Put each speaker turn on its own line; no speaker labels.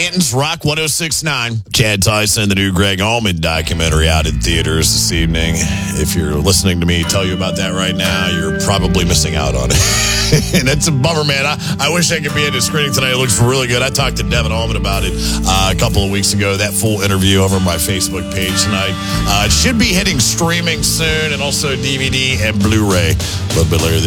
Stanton's Rock 106.9. Chad Tyson and the new Greg Allman documentary out in theaters this evening. If you're listening to me tell you about that right now, you're probably missing out on it. And that's a bummer, man. I wish I could be at the screening tonight. It looks really good. I talked to Devin Allman about it a couple of weeks ago. That full interview over on my Facebook page tonight. It should be hitting streaming soon and also DVD and Blu-ray a little bit later this